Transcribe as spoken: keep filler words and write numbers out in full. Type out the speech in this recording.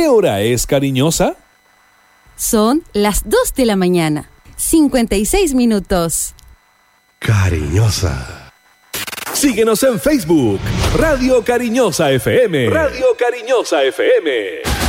¿Qué hora es, cariñosa? Son las dos de la mañana, cincuenta y seis minutos. Cariñosa. Síguenos en Facebook, Radio Cariñosa F M. Radio Cariñosa F M.